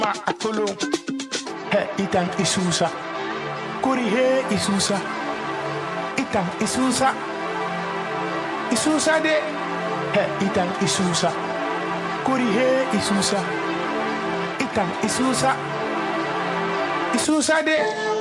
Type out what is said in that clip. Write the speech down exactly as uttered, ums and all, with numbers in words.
ma akolo. He itang isusa. Kuri he isusa. Itang isusa. Isusa de. He itang isusa. Kuri he isusa. Itang isusa. Isusa de.